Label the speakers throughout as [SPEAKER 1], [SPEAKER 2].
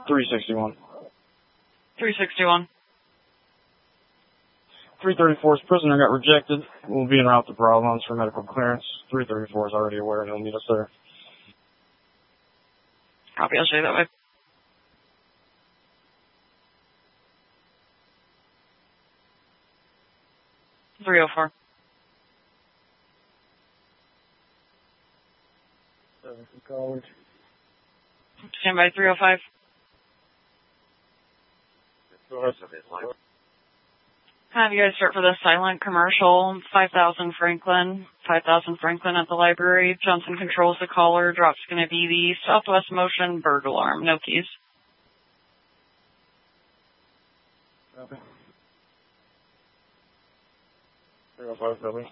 [SPEAKER 1] 361.
[SPEAKER 2] 361.
[SPEAKER 1] 334's prisoner got rejected. We'll be en route to Providence for medical clearance. 334 is already aware he'll meet us there.
[SPEAKER 2] Copy, I'll show you that way. .304. Stand by 305. Have you guys start for the silent commercial, 5000 Franklin at the library. Johnson controls the caller. Drop's going to be the Southwest Motion Bird Alarm. No keys.
[SPEAKER 1] Okay. 305, copy.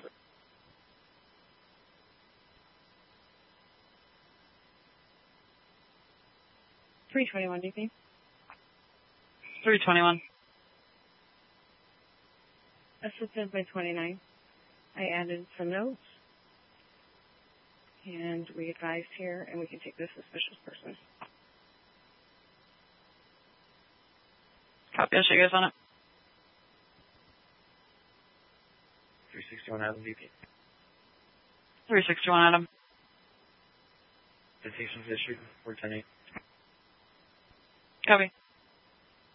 [SPEAKER 3] $321, DP.
[SPEAKER 2] 321.
[SPEAKER 3] Assisted by 29. I added some notes. And we advised here, and we can take this suspicious person.
[SPEAKER 2] Copy, I'll show you guys on it.
[SPEAKER 1] 361 Adam DP.
[SPEAKER 2] 361 Adam.
[SPEAKER 1] Citations issued 410-8.
[SPEAKER 2] Copy.